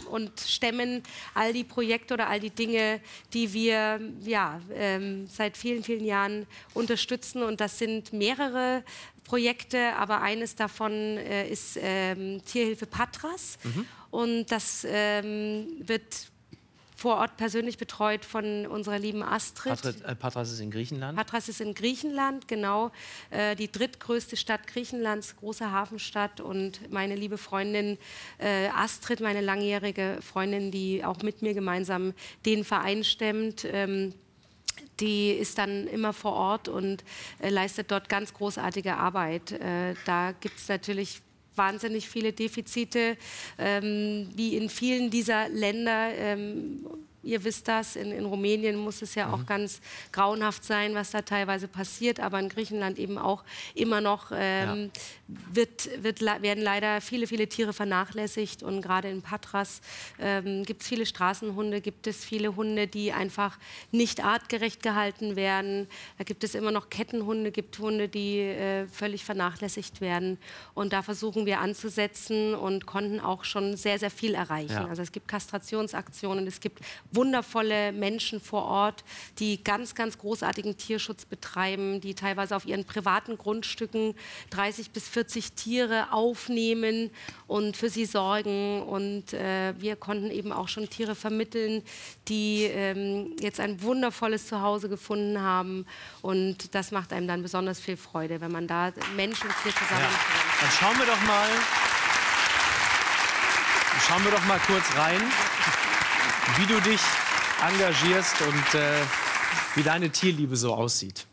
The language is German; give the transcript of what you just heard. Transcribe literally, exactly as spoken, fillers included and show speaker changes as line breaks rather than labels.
und stemmen all die Projekte oder all die Dinge, die wir ja, ähm, seit vielen, vielen Jahren unterstützen. Und das sind mehrere Projekte, aber eines davon äh, ist ähm, Tierhilfe Patras. Mhm. Und das ähm, wird vor Ort persönlich betreut von unserer lieben Astrid.
Patrat, äh, Patras ist in Griechenland?
Patras ist in Griechenland, genau. Äh, die drittgrößte Stadt Griechenlands, große Hafenstadt. Und meine liebe Freundin äh, Astrid, meine langjährige Freundin, die auch mit mir gemeinsam den Verein stemmt, ähm, die ist dann immer vor Ort und äh, leistet dort ganz großartige Arbeit. Äh, da gibt es natürlich wahnsinnig viele Defizite, ähm, wie in vielen dieser Länder. Ähm, ihr wisst das, in, in Rumänien muss es ja mhm. auch ganz grauenhaft sein, was da teilweise passiert, aber in Griechenland eben auch immer noch ähm, ja. wird, wird, werden leider viele, viele Tiere vernachlässigt. Und gerade in Patras ähm, gibt es viele Straßenhunde, gibt es viele Hunde, die einfach nicht artgerecht gehalten werden. Da gibt es immer noch Kettenhunde, gibt Hunde, die äh, völlig vernachlässigt werden. Und da versuchen wir anzusetzen und konnten auch schon sehr, sehr viel erreichen. Ja. Also es gibt Kastrationsaktionen, es gibt wundervolle Menschen vor Ort, die ganz, ganz großartigen Tierschutz betreiben, die teilweise auf ihren privaten Grundstücken dreißig bis vierzig Tiere aufnehmen und für sie sorgen. Und äh, wir konnten eben auch schon Tiere vermitteln, die ähm, jetzt ein wundervolles Zuhause gefunden haben. Und das macht einem dann besonders viel Freude, wenn man da Mensch und Tier zusammenbringt.
Ja. Dann schauen wir doch mal, schauen wir doch mal kurz rein, wie du dich engagierst und äh, wie deine Tierliebe so aussieht.